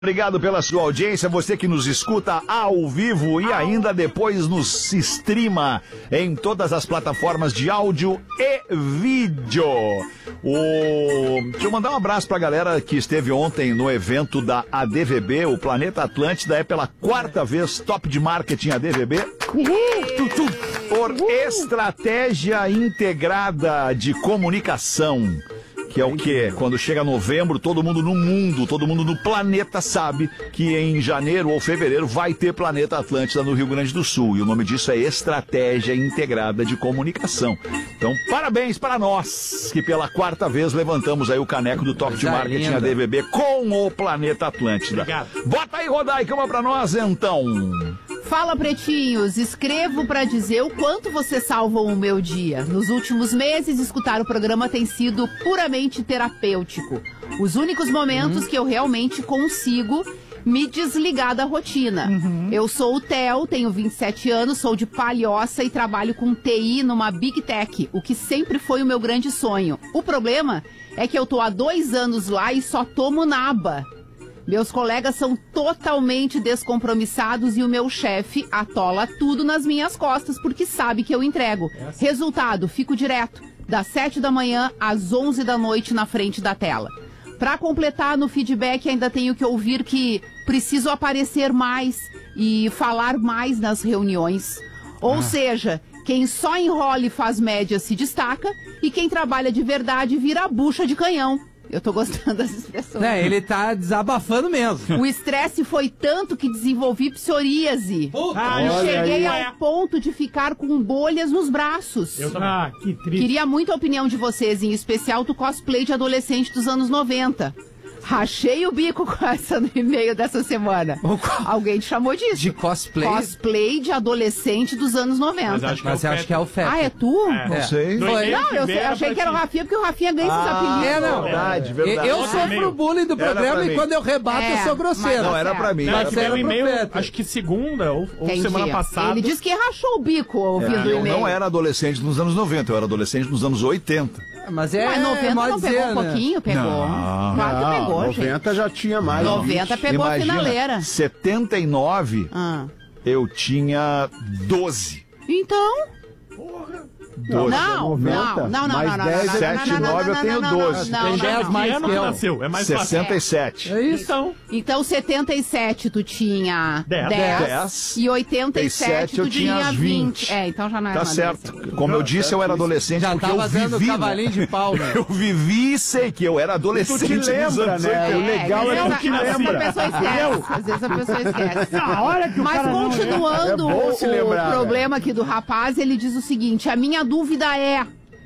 Obrigado pela sua audiência, você que nos escuta ao vivo e ainda depois nos streama em todas as plataformas de áudio e vídeo. Deixa eu mandar um abraço pra galera que esteve ontem no evento da ADVB, o Planeta Atlântida é pela quarta vez top de marketing ADVB. Por estratégia integrada de comunicação. Que é o quê? Quando chega novembro, todo mundo no planeta sabe que em janeiro ou fevereiro vai ter Planeta Atlântida no Rio Grande do Sul. E o nome disso é Estratégia Integrada de Comunicação. Então, parabéns para nós, que pela quarta vez levantamos aí o caneco do Top de Marketing ADVB com o Planeta Atlântida. Obrigado. Bota aí, Rodaica, pra nós, então. Fala, pretinhos, escrevo pra dizer o quanto vocês salvam o meu dia. Nos últimos meses, escutar o programa tem sido puramente terapêutico. Os únicos momentos que eu realmente consigo me desligar da rotina. Eu sou o Theo, tenho 27 anos, sou de Palhoça e trabalho com TI numa Big Tech, o que sempre foi o meu grande sonho. O problema é que eu tô há 2 anos lá e só tomo naba. Meus colegas são totalmente descompromissados e o meu chefe atola tudo nas minhas costas porque sabe que eu entrego. Resultado, fico direto, das 7 da manhã às 11 da noite na frente da tela. Para completar, no feedback ainda tenho que ouvir que preciso aparecer mais e falar mais nas reuniões. Ou seja, quem só enrola e faz média se destaca e quem trabalha de verdade vira a bucha de canhão. Eu tô gostando das expressões. Ele tá desabafando mesmo. O estresse foi tanto que desenvolvi psoríase. E cheguei ao ponto de ficar com bolhas nos braços. Que triste. Queria muito a opinião de vocês, em especial do cosplay de adolescente dos anos 90. Rachei o bico com essa no e-mail dessa semana. Alguém te chamou disso? De cosplay? Cosplay de adolescente dos anos 90. Mas eu acho que é o Feta. Ah, é tu? Não sei. Não, eu achei que era o Rafinha, porque o Rafinha ganha esses apelidos. Verdade. Eu sofro o bullying do programa e quando eu rebato eu sou grosseiro. Não, era pra mim. Mas era o e-mail, acho que segunda ou semana passada. Ele disse que rachou o bico ouvindo o Eu e-mail. não era adolescente nos anos 90, eu era adolescente nos anos 80. Mas Mas 90 não pegou um pouquinho? Pegou. Não. Claro que pegou, gente. 90 já tinha mais. 90 pegou a finaleira. 79, eu tinha 12. Então... 12. Não. 7 e 9 eu tenho 12. Tem 10 mais que eu. Nasceu, é mais 67. fácil. É isso. Então 77 tu tinha 10 e 87 tu tinha 20. Então já não era Tá certo. Como eu disse, eu era adolescente Já porque tava eu dando vivi. cavalinho de pau, né? Eu vivi e sei que eu era adolescente. Tu te lembra, né? O legal é que tu lembra. Às vezes a pessoa esquece. Olha que o Mas cara continuando É bom se lembrar, o problema aqui do rapaz, ele diz o seguinte: a minha dúvida é: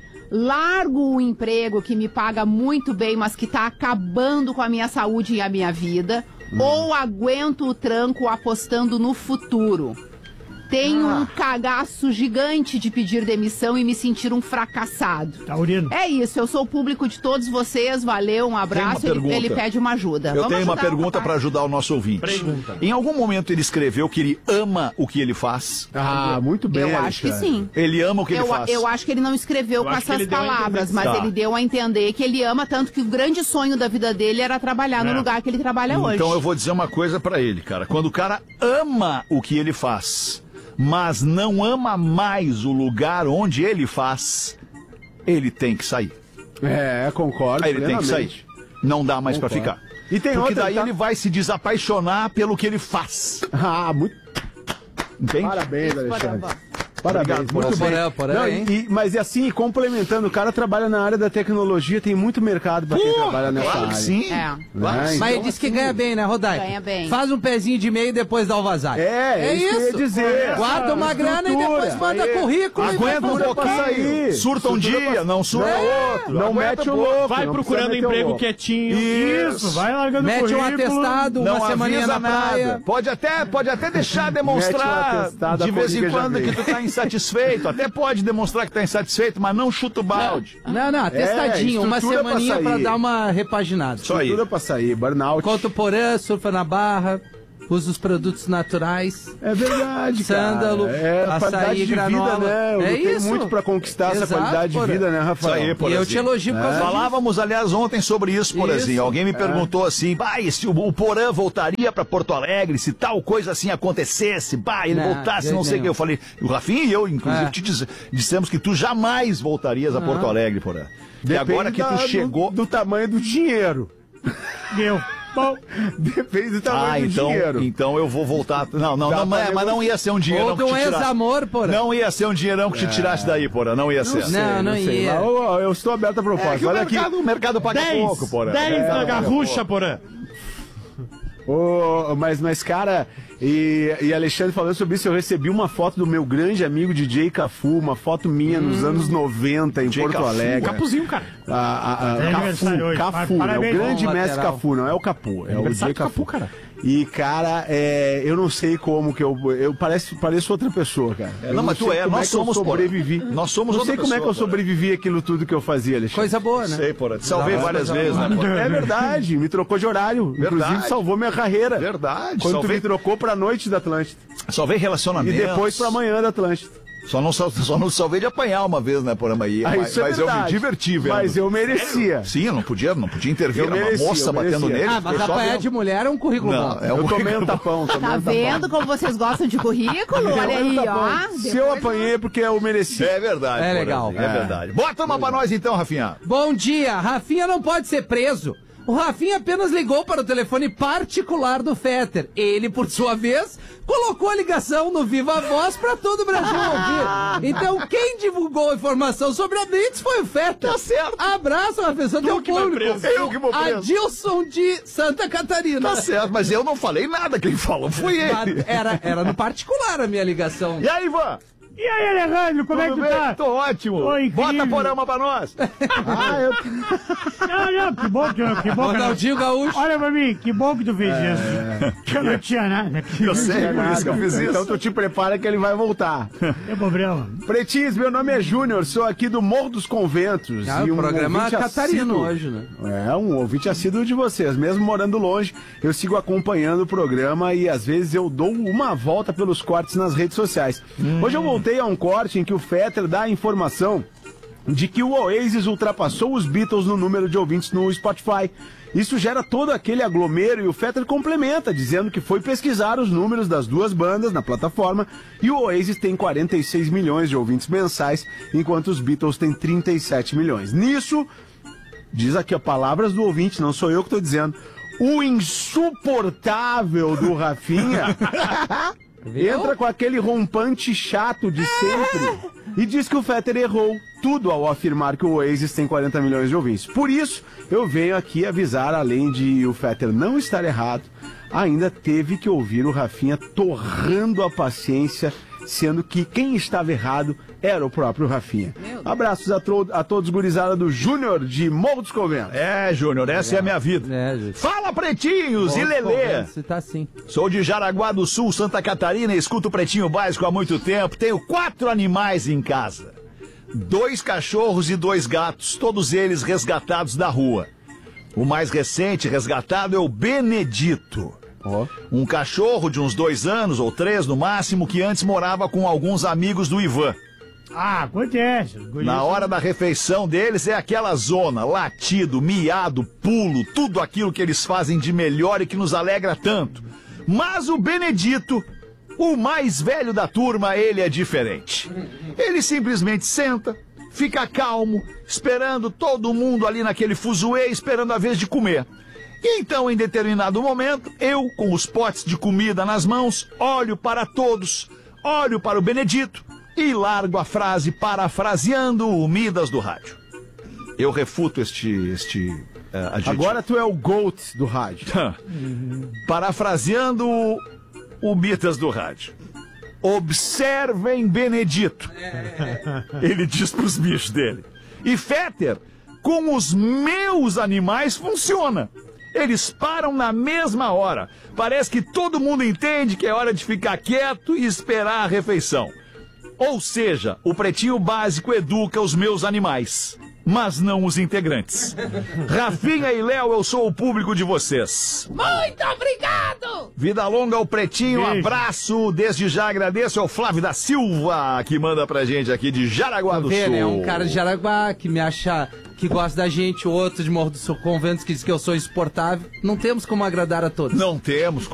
largo o emprego que me paga muito bem, mas que tá acabando com a minha saúde e a minha vida, ou aguento o tranco apostando no futuro? Tenho um cagaço gigante de pedir demissão e me sentir um fracassado. Taurino. É isso, eu sou o público de todos vocês, valeu, um abraço. Ele pede uma ajuda. Eu tenho uma pergunta para ajudar o nosso ouvinte. Pergunta. Em algum momento ele escreveu que ele ama o que ele faz? Muito bem, Eu acho que sim. Ele ama o que ele faz? Eu acho que ele não escreveu com essas palavras, mas ele deu a entender que ele ama tanto que o grande sonho da vida dele era trabalhar no lugar que ele trabalha hoje. Então eu vou dizer uma coisa pra ele, cara. Quando o cara ama o que ele faz, mas não ama mais o lugar onde ele faz, ele tem que sair. Concordo. Aí ele tem que sair. Não dá mais pra ficar. E tem Porque outra, daí ele vai se desapaixonar pelo que ele faz. Muito. Entende? Parabéns, Alexandre. Parabéns, Obrigado, muito bem. Mas assim, complementando, o cara trabalha na área da tecnologia, tem muito mercado pra quem trabalha nessa Claro área. que sim. Mas ele disse que ganha bem, né, Rodai? Ganha bem. Faz um pezinho de meio e depois dá o vazar. É isso que eu ia dizer. Guarda uma grana e depois manda currículo. Aguenta um pouquinho. Surta um dia, não surta outro. Não mete o louco. Vai procurando emprego quietinho. Isso. Vai largando Mete um currículo. atestado, Não uma semaninha avisa na praia. nada. Pode até deixar demonstrar de vez em quando que tu tá insatisfeito. Até pode demonstrar que tá insatisfeito, mas não chuta o balde. Não, atestadinho, uma semaninha pra dar uma repaginada. Só aí. Estrutura pra sair, burnout. Conta o Porã, surfa na barra. usa os produtos naturais. É verdade, Sândalo, a qualidade de granola. vida, né? Eu lutei muito pra conquistar essa qualidade de vida, né, Rafael? Isso aí, Porazinho. E eu te elogio por causa disso. Falávamos, aliás, ontem sobre isso, Porazinho. Alguém me perguntou assim, se o Porã voltaria pra Porto Alegre, se tal coisa assim acontecesse, ele voltasse, não sei o que. Eu falei, o Rafinha e eu, inclusive, te dissemos que tu jamais voltarias a Porto Alegre, Porã. E agora que tu chegou... do tamanho do dinheiro. Deu. Bom. Depende do tamanho do dinheiro. Então eu vou voltar. Não, mas não ia ser um dinheirão Ou de um ex-amor, Porã. Não ia ser um dinheirão que te tirasse daí, Porã. Não ia ser. Não ia. Eu estou aberto a proposta. Olha aqui. O mercado paga pouco, Porã. 10 na garrucha, Porã. Mas, cara, e Alexandre falando sobre isso, eu recebi uma foto do meu grande amigo DJ Cafu, uma foto minha nos anos 90 em Porto Alegre. Capuzinho, cara. Cafu, né? O grande mestre Cafu, não é o Capu, é o DJ Cafu, cara. E, cara, eu não sei como que eu pareço outra pessoa, cara. Não, mas tu nós somos, sobrevivi. Nós somos não sei como é que eu sobrevivi aquilo tudo que eu fazia, Alexandre. Coisa boa, né? Sei, Porã. Te salvei várias vezes, né, Porã? É verdade, me trocou de horário. Verdade. Inclusive salvou minha carreira. Verdade. Quando tu me trocou pra noite da Atlântida. Salvei relacionamento. E depois pra manhã da Atlântida. Só não salvei de apanhar uma vez, né, Porã? Mas eu me diverti, velho. Mas eu merecia. Sim, eu não podia intervir. Era uma moça batendo nele. Mas apanhar de mulher é um currículo bom. Eu tomei um tapão. Tá vendo como vocês gostam de currículo? Olha aí, ó. Se eu apanhei é porque eu mereci. É verdade. É legal. É verdade. Bota uma pra nós então, Rafinha. Bom dia. Rafinha não pode ser preso. O Rafinha apenas ligou para o telefone particular do Fetter. Ele, por sua vez, colocou a ligação no Viva Voz para todo o Brasil ouvir. Então, quem divulgou a informação sobre a Blitz foi o Fetter. Tá certo. Abraço, Rafinha. Você deu público. Eu que vou preso. Adilson de Santa Catarina. Tá certo, mas eu não falei nada. Quem falou foi ele. Era no particular a minha ligação. E aí, Ivan? E aí, Alejandro, como é que tu tá? Tô ótimo. Bota Porama pra nós. Não, que bom. Ronaldinho Gaúcho. Olha pra mim, que bom que tu fez isso. Que eu não tinha nada. Eu sei, por isso que eu fiz isso. Então tu te prepara que ele vai voltar. Tem problema. Pretinhos, meu nome é Júnior, sou aqui do Morro dos Conventos. E um programa catarino hoje, né? Um ouvinte assíduo de vocês. Mesmo morando longe, eu sigo acompanhando o programa e às vezes eu dou uma volta pelos cortes nas redes sociais. Hoje eu voltei a um corte em que o Fetter dá a informação de que o Oasis ultrapassou os Beatles no número de ouvintes no Spotify. Isso gera todo aquele aglomero e o Fetter complementa, dizendo que foi pesquisar os números das duas bandas na plataforma e o Oasis tem 46 milhões de ouvintes mensais, enquanto os Beatles têm 37 milhões. Nisso, diz aqui as palavras do ouvinte, não sou eu que estou dizendo, o insuportável do Rafinha... entra com aquele rompante chato de sempre e diz que o Fetter errou tudo ao afirmar que o Oasis tem 40 milhões de ouvintes. Por isso, eu venho aqui avisar, além de o Fetter não estar errado, ainda teve que ouvir o Rafinha torrando a paciência, sendo que quem estava errado era o próprio Rafinha. Abraços a todos, gurizada do Júnior de Morro dos Conventos. Júnior, essa é a minha vida. Fala, pretinhos e Lelê. Tá assim. Sou de Jaraguá do Sul, Santa Catarina, e escuto o Pretinho Básico há muito tempo. Tenho 4 animais em casa. 2 cachorros e 2 gatos, todos eles resgatados da rua. O mais recente resgatado é o Benedito. Um cachorro de uns 2 anos ou 3 no máximo, que antes morava com alguns amigos do Ivan. Acontece. Na hora da refeição deles é aquela zona, latido, miado, pulo, tudo aquilo que eles fazem de melhor e que nos alegra tanto. Mas o Benedito, o mais velho da turma, ele é diferente. Ele simplesmente senta, fica calmo, esperando todo mundo ali naquele fuzuê, esperando a vez de comer. E então, em determinado momento, eu, com os potes de comida nas mãos, olho para todos, olho para o Benedito e largo a frase parafraseando o Midas do rádio. Eu refuto este adjetivo. Agora tu é o GOAT do rádio. Parafraseando o Midas do rádio. Observem Benedito. Ele diz pros bichos dele. E Fetter, com os meus animais, funciona. Eles param na mesma hora. Parece que todo mundo entende que é hora de ficar quieto e esperar a refeição. Ou seja, o Pretinho Básico educa os meus animais, mas não os integrantes. Rafinha e Léo, eu sou o público de vocês. Muito obrigado! Vida longa ao Pretinho, abraço. Desde já agradeço ao Flávio da Silva, que manda pra gente aqui de Jaraguá do Sul. É um cara de Jaraguá que me acha que gosta da gente, o outro de Morro do Sul Conventos que diz que eu sou insuportável. Não temos como agradar a todos. Não temos